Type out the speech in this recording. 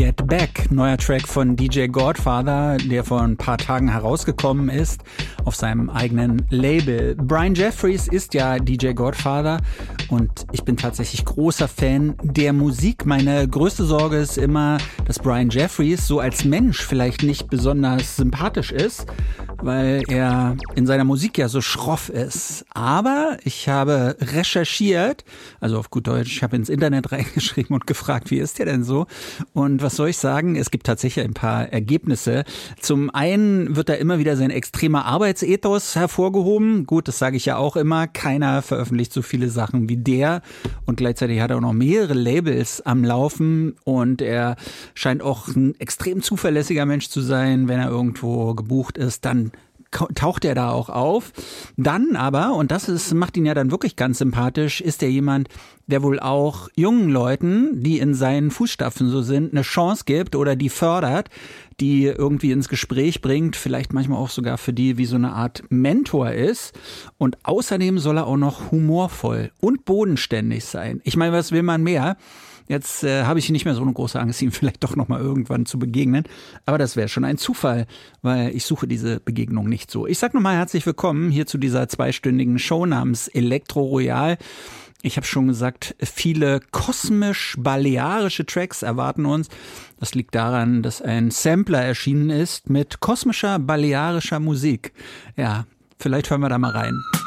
Get Back, neuer Track von DJ Godfather, der vor ein paar Tagen herausgekommen ist auf seinem eigenen Label. Brian Jeffries ist ja DJ Godfather und ich bin tatsächlich großer Fan der Musik. Meine größte Sorge ist immer, dass Brian Jeffries so als Mensch vielleicht nicht besonders sympathisch ist, weil er in seiner Musik ja so schroff ist. Aber ich habe recherchiert, also auf gut Deutsch, ich habe ins Internet reingeschrieben und gefragt, wie ist der denn so? Und was soll ich sagen? Es gibt tatsächlich ein paar Ergebnisse. Zum einen wird da immer wieder sein extremer Arbeitsethos hervorgehoben. Gut, das sage ich ja auch immer. Keiner veröffentlicht so viele Sachen wie der. Und gleichzeitig hat er auch noch mehrere Labels am Laufen. Und er scheint auch ein extrem zuverlässiger Mensch zu sein. Wenn er irgendwo gebucht ist, dann taucht er da auch auf. Dann aber, und macht ihn ja dann wirklich ganz sympathisch, ist er jemand, der wohl auch jungen Leuten, die in seinen Fußstapfen so sind, eine Chance gibt oder die fördert, die irgendwie ins Gespräch bringt, vielleicht manchmal auch sogar für die wie so eine Art Mentor ist. Und außerdem soll er auch noch humorvoll und bodenständig sein. Ich meine, was will man mehr? Jetzt habe ich nicht mehr so eine große Angst, ihm vielleicht doch noch mal irgendwann zu begegnen. Aber das wäre schon ein Zufall, weil ich suche diese Begegnung nicht so. Ich sag nochmal herzlich willkommen hier zu dieser 2-stündigen Show namens Elektro Royal. Ich habe schon gesagt, viele kosmisch-balearische Tracks erwarten uns. Das liegt daran, dass ein Sampler erschienen ist mit kosmischer, balearischer Musik. Ja, vielleicht hören wir da mal rein.